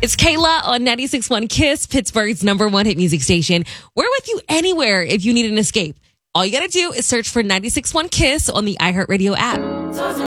It's Kayla on 96.1 KISS, Pittsburgh's #1 hit music station. We're with you anywhere if you need an escape. All you got to do is search for 96.1 KISS on the iHeartRadio app.